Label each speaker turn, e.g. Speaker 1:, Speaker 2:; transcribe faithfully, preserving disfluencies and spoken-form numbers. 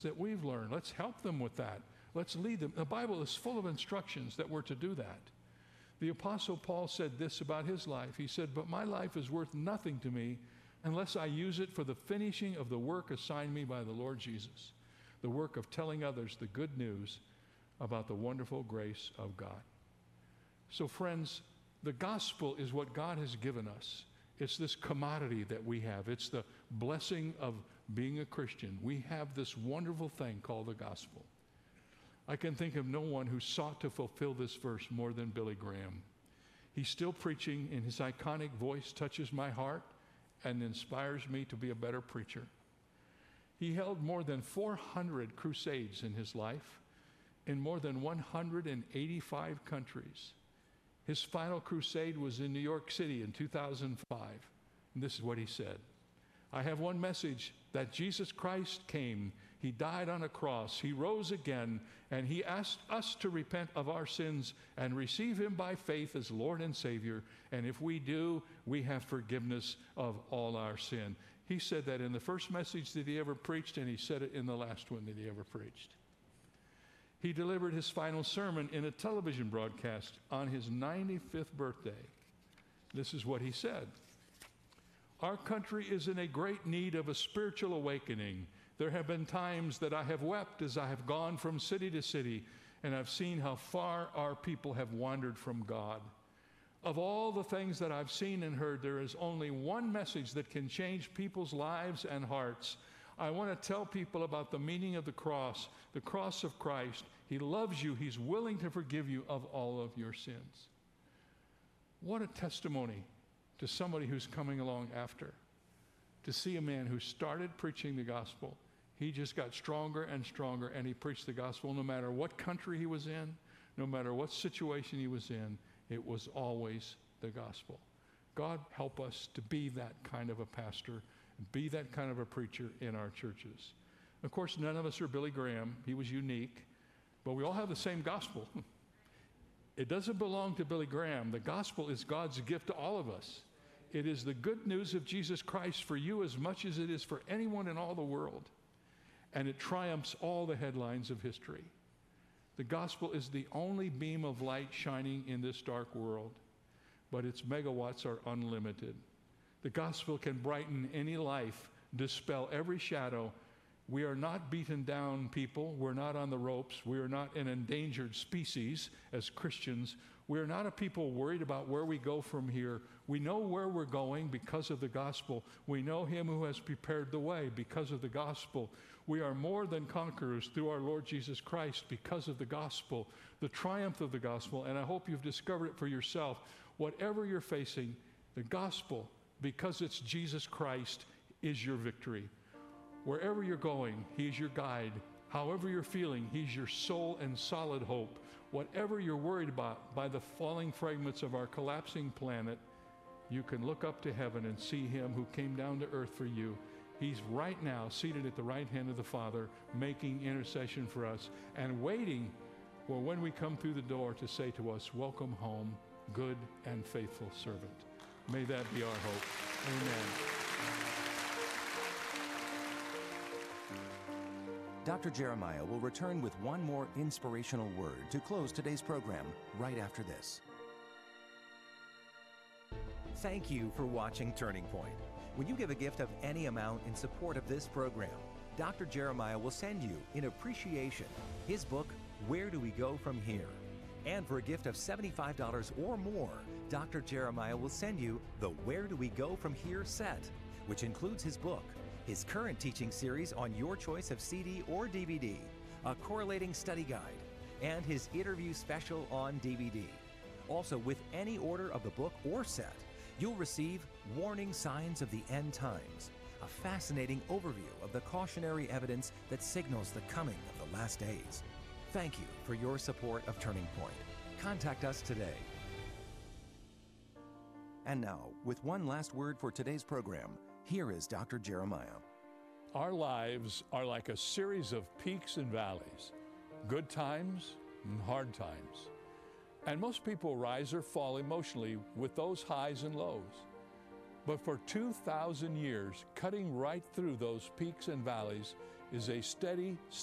Speaker 1: that we've learned. Let's help them with that. Let's lead them. The Bible is full of instructions that we're to do that. The Apostle Paul said this about his life. He said, "But my life is worth nothing to me unless I use it for the finishing of the work assigned me by the Lord Jesus, the work of telling others the good news about the wonderful grace of God." So friends, the gospel is what God has given us. It's this commodity that we have. It's the blessing of being a Christian. We have this wonderful thing called the gospel. I can think of no one who sought to fulfill this verse more than Billy Graham. He's still preaching, and his iconic voice touches my heart and inspires me to be a better preacher. He held more than four hundred crusades in his life in more than one hundred eighty-five countries. His final crusade was in New York City in two thousand five. And this is what he said: "I have one message, that Jesus Christ came. He died on a cross. He rose again, and he asked us to repent of our sins and receive him by faith as Lord and Savior. And if we do, we have forgiveness of all our sin." He said that in the first message that he ever preached, and he said it in the last one that he ever preached. He delivered his final sermon in a television broadcast on his ninety-fifth birthday. This is what he said: "Our country is in a great need of a spiritual awakening. There have been times that I have wept as I have gone from city to city, and I've seen how far our people have wandered from God. Of all the things that I've seen and heard, there is only one message that can change people's lives and hearts. I want to tell people about the meaning of the cross, the cross of Christ. He loves you. He's willing to forgive you of all of your sins." What a testimony to somebody who's coming along after, to see a man who started preaching the gospel. He just got stronger and stronger, and he preached the gospel no matter what country he was in, no matter what situation he was in. It was always the gospel. God help us to be that kind of a pastor, be that kind of a preacher in our churches. Of course, none of us are Billy Graham. He was unique, but we all have the same gospel. It doesn't belong to Billy Graham. The gospel is God's gift to all of us. It is the good news of Jesus Christ for you as much as it is for anyone in all the world. And it triumphs all the headlines of history. The gospel is the only beam of light shining in this dark world, but its megawatts are unlimited. The gospel can brighten any life, dispel every shadow. We are not beaten down people. We're not on the ropes. We are not an endangered species as Christians. We are not a people worried about where we go from here. We know where we're going because of the gospel. We know him who has prepared the way because of the gospel. We are more than conquerors through our Lord Jesus Christ because of the gospel, the triumph of the gospel. And I hope you've discovered it for yourself. Whatever you're facing, the gospel, because it's Jesus Christ, is your victory. Wherever you're going, he's your guide. However you're feeling, he's your sole and solid hope. Whatever you're worried about by the falling fragments of our collapsing planet, you can look up to heaven and see him who came down to earth for you. He's right now seated at the right hand of the Father, making intercession for us and waiting for when we come through the door to say to us, "Welcome home, good and faithful servant." May that be our hope. Amen.
Speaker 2: Doctor Jeremiah will return with one more inspirational word to close today's program right after this. Thank you for watching Turning Point. When you give a gift of any amount in support of this program, Doctor Jeremiah will send you, in appreciation, his book, Where Do We Go From Here? And for a gift of seventy-five dollars or more, Doctor Jeremiah will send you the Where Do We Go From Here set, which includes his book, his current teaching series on your choice of C D or D V D, a correlating study guide, and his interview special on D V D. Also, with any order of the book or set, you'll receive Warning Signs of the End Times, a fascinating overview of the cautionary evidence that signals the coming of the last days. Thank you for your support of Turning Point. Contact us today. And now, with one last word for today's program, here is Doctor Jeremiah.
Speaker 1: Our lives are like a series of peaks and valleys, good times and hard times. And most people rise or fall emotionally with those highs and lows. But for two thousand years, cutting right through those peaks and valleys is a steady,